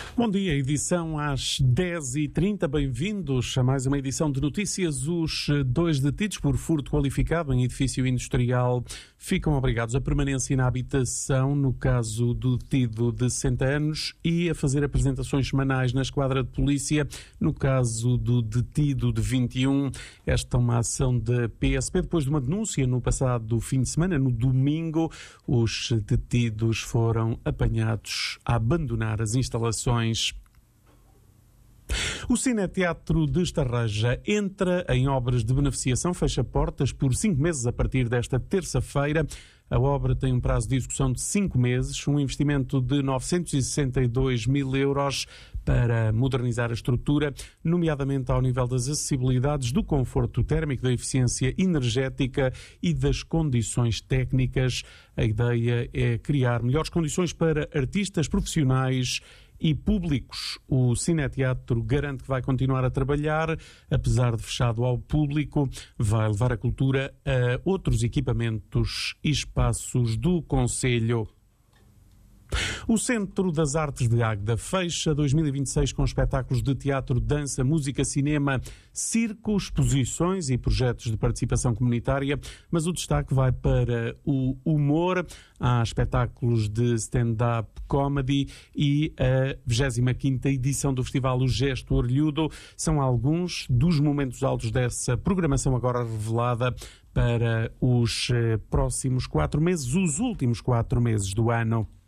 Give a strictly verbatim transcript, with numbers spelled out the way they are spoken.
Bom dia, edição às dez e trinta, bem-vindos a mais uma edição de notícias. Os dois detidos por furto qualificado em edifício industrial ficam obrigados a permanência na habitação, no caso do detido de sessenta anos, e a fazer apresentações semanais na esquadra de polícia, no caso do detido de vinte e um. Esta é uma ação da P S P depois de uma denúncia no passado fim de semana, no domingo. Os detidos foram apanhados a abandonar as instalações. O Cineteatro de Estarreja entra em obras de beneficiação, fecha portas por cinco meses a partir desta terça-feira. A obra tem um prazo de execução de cinco meses, um investimento de novecentos e sessenta e dois mil euros para modernizar a estrutura, nomeadamente ao nível das acessibilidades, do conforto térmico, da eficiência energética e das condições técnicas. A ideia é criar melhores condições para artistas profissionais e públicos. O Cineteatro garante que vai continuar a trabalhar, apesar de fechado ao público, vai levar a cultura a outros equipamentos e espaços do concelho. O Centro das Artes de Águeda fecha dois mil e vinte e seis com espetáculos de teatro, dança, música, cinema, circo, exposições e projetos de participação comunitária, mas o destaque vai para o humor. Há espetáculos de stand-up comedy e a vigésima quinta edição do Festival O Gesto Orlhudo são alguns dos momentos altos dessa programação agora revelada para os próximos quatro meses, os últimos quatro meses do ano.